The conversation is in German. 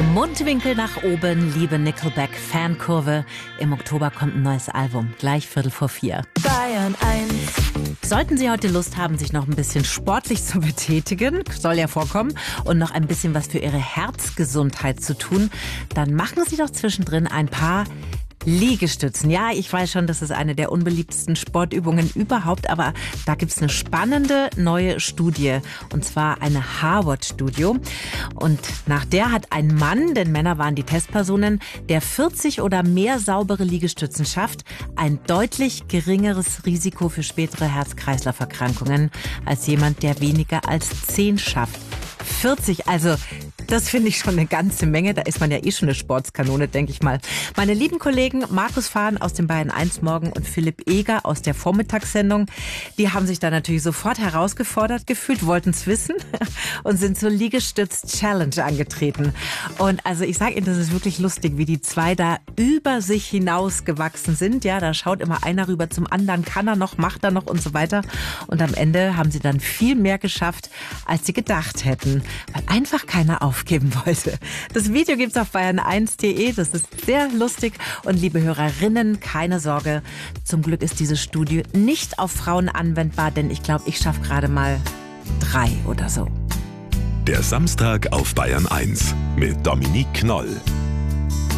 Mundwinkel nach oben, liebe Nickelback-Fankurve. Im Oktober kommt ein neues Album, gleich 3:45. Bayern 1. Sollten Sie heute Lust haben, sich noch ein bisschen sportlich zu betätigen, soll ja vorkommen, und noch ein bisschen was für Ihre Herzgesundheit zu tun, dann machen Sie doch zwischendrin ein paar Liegestützen. Ja, ich weiß schon, das ist eine der unbeliebtesten Sportübungen überhaupt, aber da gibt's eine spannende neue Studie, und zwar eine Harvard-Studie. Und nach der hat ein Mann, denn Männer waren die Testpersonen, der 40 oder mehr saubere Liegestützen schafft, ein deutlich geringeres Risiko für spätere Herz-Kreislauf-Erkrankungen als jemand, der weniger als 10 schafft. 40, also das finde ich schon eine ganze Menge. Da ist man ja eh schon eine Sportskanone, denke ich mal. Meine lieben Kollegen Markus Fahn aus dem Bayern 1 Morgen und Philipp Eger aus der Vormittagssendung, die haben sich da natürlich sofort herausgefordert gefühlt, wollten es wissen und sind zur Liegestütz-Challenge angetreten. Und also ich sage Ihnen, das ist wirklich lustig, wie die zwei da über sich hinaus gewachsen sind. Ja, da schaut immer einer rüber zum anderen, kann er noch, macht er noch und so weiter. Und am Ende haben sie dann viel mehr geschafft, als sie gedacht hätten, weil einfach keiner aufgeben wollte. Das Video gibt's auf bayern1.de, das ist sehr lustig. Und liebe Hörerinnen, keine Sorge, zum Glück ist diese Studie nicht auf Frauen anwendbar, denn ich glaube, ich schaffe gerade mal 3 oder so. Der Samstag auf Bayern 1 mit Dominique Knoll.